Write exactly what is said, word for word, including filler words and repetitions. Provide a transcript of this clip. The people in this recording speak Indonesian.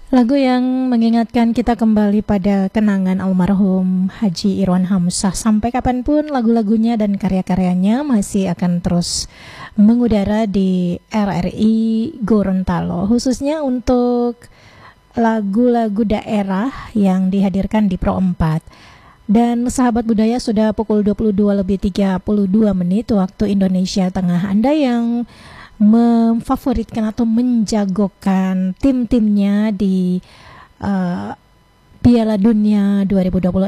Lagu yang mengingatkan kita kembali pada kenangan almarhum Haji Irwan Hamzah. Sampai kapanpun lagu-lagunya dan karya-karyanya masih akan terus mengudara di R R I Gorontalo, khususnya untuk lagu-lagu daerah yang dihadirkan di Pro empat. Dan sahabat budaya, sudah pukul dua puluh dua lebih tiga puluh dua menit waktu Indonesia Tengah. Anda yang memfavoritkan atau menjagokan tim-timnya di uh, Piala Dunia dua ribu dua puluh